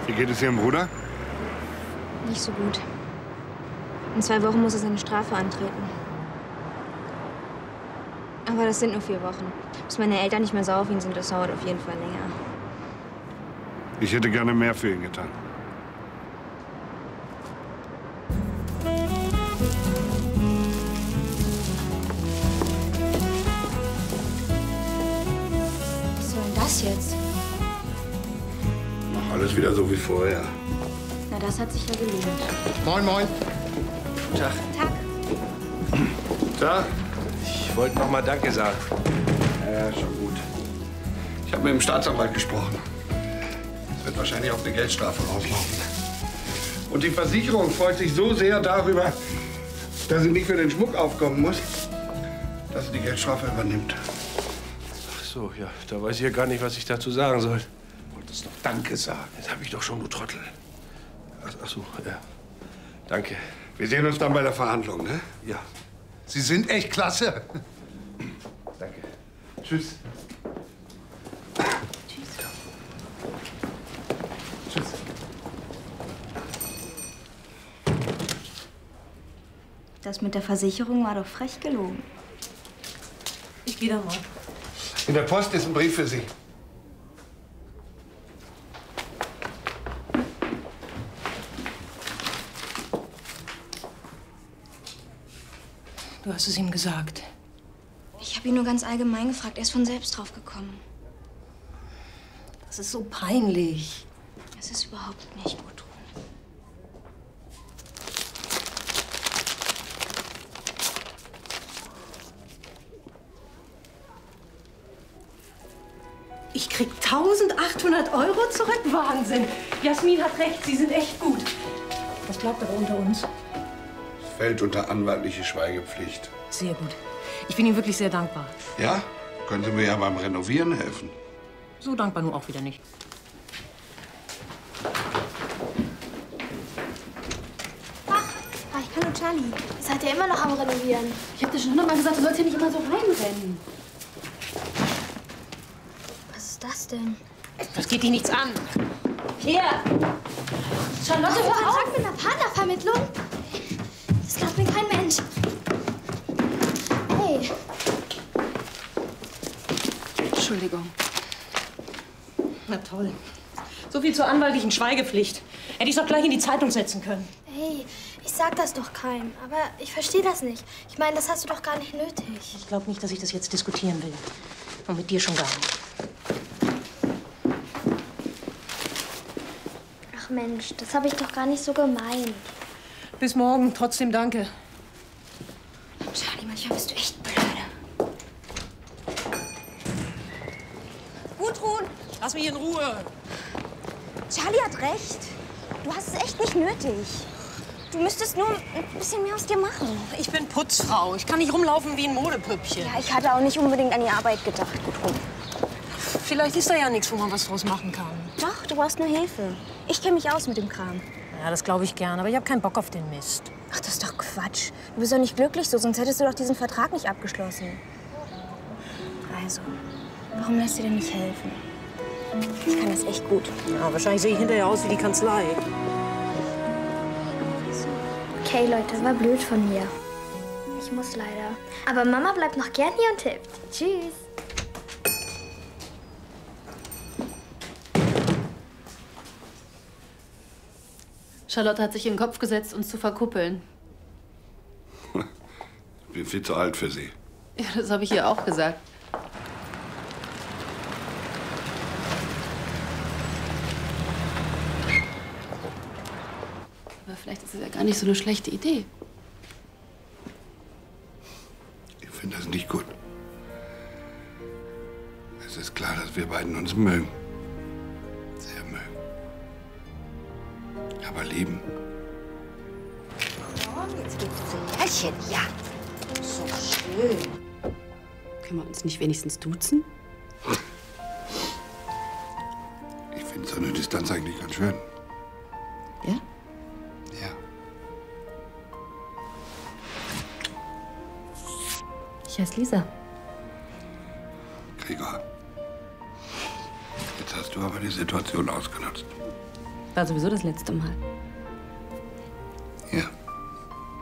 Wie geht es Ihrem Bruder? Nicht so gut. In 2 Wochen muss er seine Strafe antreten. Aber das sind nur 4 Wochen. Bis meine Eltern nicht mehr sauer auf ihn sind, das dauert auf jeden Fall länger. Ich hätte gerne mehr für ihn getan. Was soll denn das jetzt? Mach alles wieder so wie vorher. Na, das hat sich ja gelohnt. Moin, moin. Tag. Tag. Tag. Ich wollte noch mal Danke sagen. Ja, schon gut. Ich habe mit dem Staatsanwalt gesprochen. Es wird wahrscheinlich auf eine Geldstrafe rauslaufen. Und die Versicherung freut sich so sehr darüber, dass sie nicht für den Schmuck aufkommen muss, dass sie die Geldstrafe übernimmt. Ach so, ja, da weiß ich ja gar nicht, was ich dazu sagen soll. Du wolltest doch Danke sagen. Das habe ich doch schon, du Trottel. Ach so, ja. Danke. Wir sehen uns dann bei der Verhandlung, ne? Ja, Sie sind echt klasse. danke. Tschüss. Tschüss. Das mit der Versicherung war doch frech gelogen. Ich gehe da mal. In der Post ist ein Brief für Sie. Du hast es ihm gesagt. Ich habe ihn nur ganz allgemein gefragt. Er ist von selbst drauf gekommen. Das ist so peinlich. Es ist überhaupt nicht gut. Ich krieg 1.800 € zurück. Wahnsinn. Jasmin hat recht, Sie sind echt gut. Das bleibt aber unter uns. Fällt unter anwaltliche Schweigepflicht. Sehr gut. Ich bin Ihnen wirklich sehr dankbar. Ja? Können Sie mir ja beim Renovieren helfen? So dankbar nun auch wieder nicht. Hallo Charlie. Seid ihr immer noch am Renovieren? Ich hab dir schon 100-mal gesagt, du sollst hier nicht immer so reinrennen. Was ist das denn? Das geht dich nichts an. Hier! Charlotte, hör auf! Kontakt mit einer Partnervermittlung? Das glaubt mir kein Mensch. Hey. Entschuldigung. Na toll. So viel zur anwaltlichen Schweigepflicht. Hätte ich doch gleich in die Zeitung setzen können. Hey, ich sag das doch keinem. Aber ich verstehe das nicht. Ich meine, das hast du doch gar nicht nötig. Ich glaube nicht, dass ich das jetzt diskutieren will. Und mit dir schon gar nicht. Ach Mensch, das habe ich doch gar nicht so gemeint. Bis morgen. Trotzdem danke. Charlie, manchmal bist du echt blöde. Gudrun! Lass mich in Ruhe. Charlie hat recht. Du hast es echt nicht nötig. Du müsstest nur ein bisschen mehr aus dir machen. Ich bin Putzfrau. Ich kann nicht rumlaufen wie ein Modepüppchen. Ja, ich hatte auch nicht unbedingt an die Arbeit gedacht, Gudrun. Vielleicht ist da ja nichts, wo man was draus machen kann. Doch, du brauchst nur Hilfe. Ich kenne mich aus mit dem Kram. Ja, das glaube ich gern, aber ich habe keinen Bock auf den Mist. Ach, das ist doch Quatsch. Du bist doch nicht glücklich so, sonst hättest du doch diesen Vertrag nicht abgeschlossen. Also, warum lässt du dir nicht helfen? Ich kann das echt gut. Ja, wahrscheinlich sehe ich hinterher aus wie die Kanzlei. Okay, Leute, war blöd von mir. Ich muss leider. Aber Mama bleibt noch gern hier und hilft. Tschüss. Charlotte hat sich in den Kopf gesetzt, uns zu verkuppeln. Ich bin viel zu alt für Sie. Ja, das habe ich ihr auch gesagt. Aber vielleicht ist es ja gar nicht so eine schlechte Idee. Ich finde das nicht gut. Es ist klar, dass wir beiden uns mögen. Sehr mögen. Aber lieben. Jetzt geht's zum Märchen, ja. So schön. Können wir uns nicht wenigstens duzen? Ich finde so eine Distanz eigentlich ganz schön. Ja? Ja. Ich heiße Lisa. Gregor. Jetzt hast du aber die Situation ausgenutzt. War sowieso das letzte Mal. Ja.